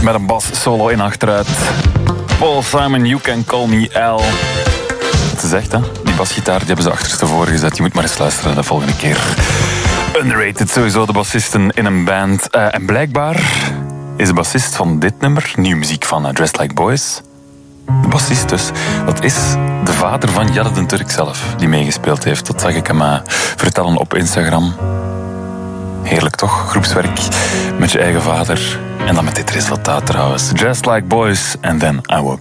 met een bas solo in achteruit. Paul Simon, You Can Call Me Al. Het is echt, hè? Die basgitaar die hebben ze achterstevoren gezet. Je moet maar eens luisteren de volgende keer. Underrated, sowieso de bassisten in een band. En blijkbaar is de bassist van dit nummer nieuwe muziek van Dressed Like Boys. De bassist dus. Dat is de vader van Jadde den Turk zelf, die meegespeeld heeft. Dat zag ik hem vertellen op Instagram. Heerlijk toch? Groepswerk met je eigen vader. En dan met dit resultaat trouwens. Dressed Like Boys and Then I Woke